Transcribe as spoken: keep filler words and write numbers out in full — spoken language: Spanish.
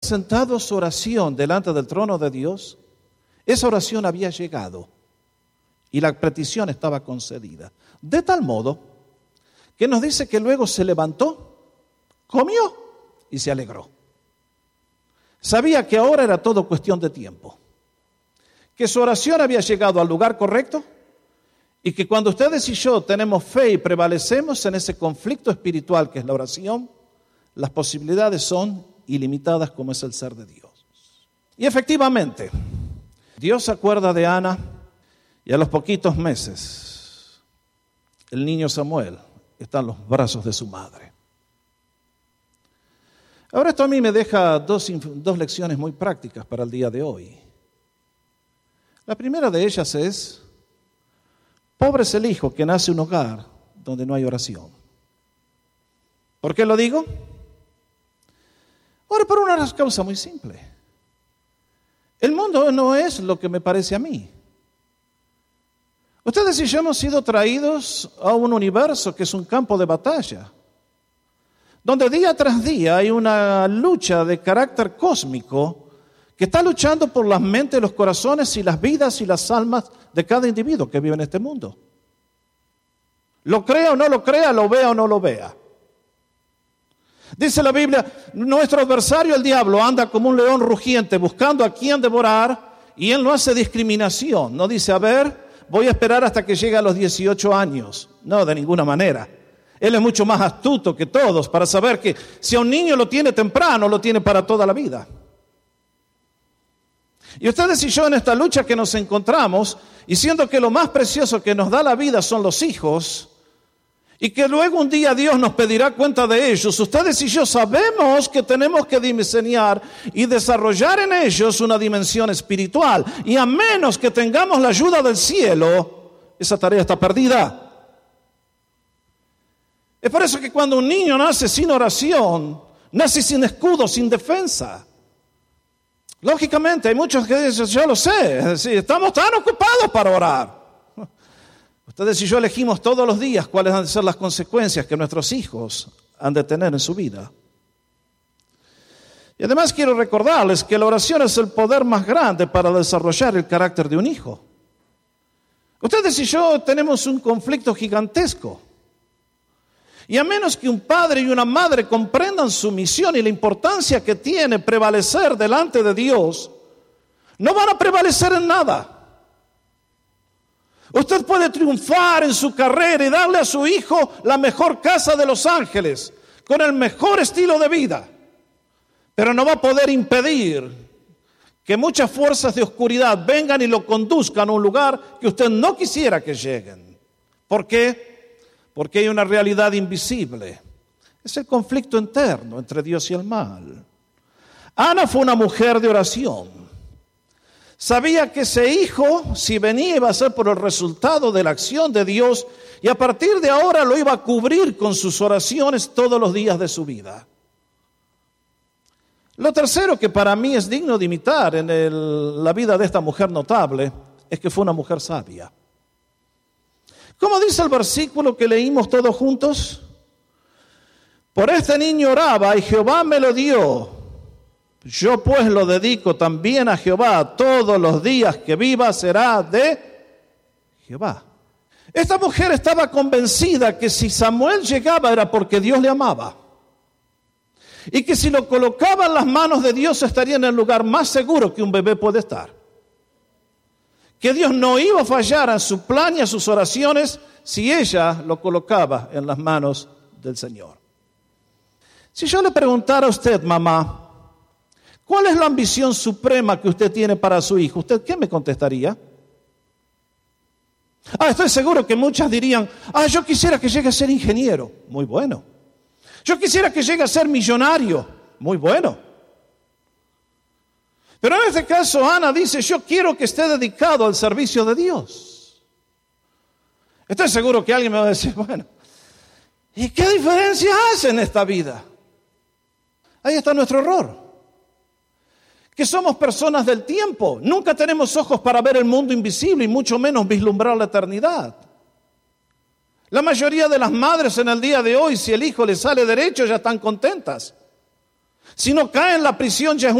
presentado su oración delante del trono de Dios, esa oración había llegado y la petición estaba concedida. De tal modo que nos dice que luego se levantó, comió y se alegró. Sabía que ahora era todo cuestión de tiempo, que su oración había llegado al lugar correcto y que cuando ustedes y yo tenemos fe y prevalecemos en ese conflicto espiritual que es la oración, las posibilidades son ilimitadas como es el ser de Dios. Y efectivamente, Dios se acuerda de Ana y a los poquitos meses el niño Samuel está en los brazos de su madre. Ahora esto a mí me deja dos, dos lecciones muy prácticas para el día de hoy. La primera de ellas es, pobre es el hijo que nace en un hogar donde no hay oración. ¿Por qué lo digo? Ahora, por una causa muy simple. El mundo no es lo que me parece a mí. Ustedes y yo hemos sido traídos a un universo que es un campo de batalla, donde día tras día hay una lucha de carácter cósmico que está luchando por las mentes, los corazones y las vidas y las almas de cada individuo que vive en este mundo. Lo crea o no lo crea, lo vea o no lo vea. Dice la Biblia, nuestro adversario el diablo anda como un león rugiente buscando a quien devorar y él no hace discriminación. No dice, a ver, voy a esperar hasta que llegue a los dieciocho años. No, de ninguna manera. Él es mucho más astuto que todos para saber que si a un niño lo tiene temprano, lo tiene para toda la vida. Y ustedes y yo en esta lucha que nos encontramos, y siendo que lo más precioso que nos da la vida son los hijos, y que luego un día Dios nos pedirá cuenta de ellos, ustedes y yo sabemos que tenemos que diseñar y desarrollar en ellos una dimensión espiritual. Y a menos que tengamos la ayuda del cielo, esa tarea está perdida. Es por eso que cuando un niño nace sin oración, nace sin escudo, sin defensa. Lógicamente, hay muchos que dicen, yo lo sé, es decir, estamos tan ocupados para orar. Ustedes y yo elegimos todos los días cuáles han de ser las consecuencias que nuestros hijos han de tener en su vida. Y además quiero recordarles que la oración es el poder más grande para desarrollar el carácter de un hijo. Ustedes y yo tenemos un conflicto gigantesco. Y a menos que un padre y una madre comprendan su misión y la importancia que tiene prevalecer delante de Dios, no van a prevalecer en nada. Usted puede triunfar en su carrera y darle a su hijo la mejor casa de Los Ángeles, con el mejor estilo de vida, pero no va a poder impedir que muchas fuerzas de oscuridad vengan y lo conduzcan a un lugar que usted no quisiera que lleguen. ¿Por qué? Porque hay una realidad invisible. Es el conflicto interno entre Dios y el mal. Ana fue una mujer de oración. Sabía que ese hijo, si venía, iba a ser por el resultado de la acción de Dios y a partir de ahora lo iba a cubrir con sus oraciones todos los días de su vida. Lo tercero que para mí es digno de imitar en el, la vida de esta mujer notable es que fue una mujer sabia. ¿Cómo dice el versículo que leímos todos juntos? Por este niño oraba y Jehová me lo dio. Yo pues lo dedico también a Jehová. Todos los días que viva será de Jehová. Esta mujer estaba convencida que si Samuel llegaba era porque Dios le amaba. Y que si lo colocaba en las manos de Dios estaría en el lugar más seguro que un bebé puede estar. Que Dios no iba a fallar a su plan y a sus oraciones si ella lo colocaba en las manos del Señor. Si yo le preguntara a usted, mamá, ¿cuál es la ambición suprema que usted tiene para su hijo? ¿Usted qué me contestaría? Ah, estoy seguro que muchas dirían, ah, yo quisiera que llegue a ser ingeniero. Muy bueno. Yo quisiera que llegue a ser millonario. Muy bueno. Pero en este caso Ana dice, yo quiero que esté dedicado al servicio de Dios. Estoy seguro que alguien me va a decir, bueno, ¿y qué diferencia hace en esta vida? Ahí está nuestro error. Que somos personas del tiempo. Nunca tenemos ojos para ver el mundo invisible y mucho menos vislumbrar la eternidad. La mayoría de las madres en el día de hoy, si el hijo le sale derecho, ya están contentas. Si no cae en la prisión, ya es